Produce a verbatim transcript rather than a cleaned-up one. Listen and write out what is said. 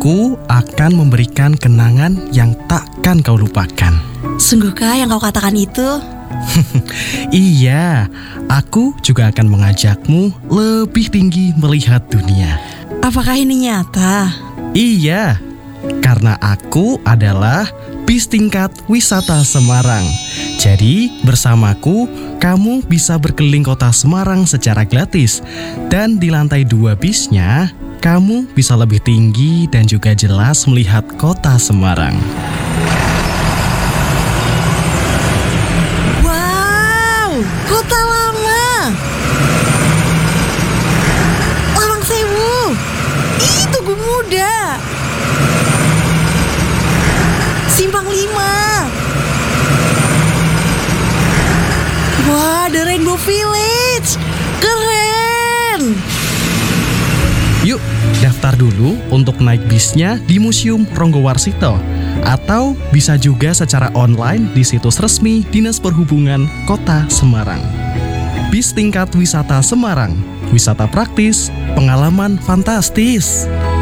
Aku akan memberikan kenangan yang takkan kau lupakan. Sungguhkah yang kau katakan itu? Iya, aku juga akan mengajakmu lebih tinggi melihat dunia. Apakah ini nyata? Iya, karena aku adalah bis tingkat wisata Semarang. Jadi bersamaku, kamu bisa berkeliling kota Semarang secara gratis. Dan di lantai dua bisnya, kamu bisa lebih tinggi dan juga jelas melihat kota Semarang. Wow, kota lama. Lawang Sewu. Ih, Tugu Muda. Simpang Lima. Wah, The Rainbow Village. Keren. Yuk, daftar dulu untuk naik bisnya di Museum Ronggowarsito. Atau bisa juga secara online di situs resmi Dinas Perhubungan Kota Semarang. Bis tingkat wisata Semarang, wisata praktis, pengalaman fantastis.